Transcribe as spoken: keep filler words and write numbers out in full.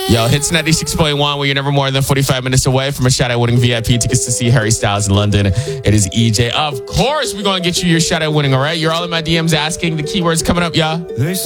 Yo, Hits ninety-six point one, where you're never more than forty-five minutes away from a shout-out winning V I P tickets to see Harry Styles in London. It is E J. Of course, we're going to get you your shout-out winning, all right? You're all in my D Ms asking the keywords coming up, y'all.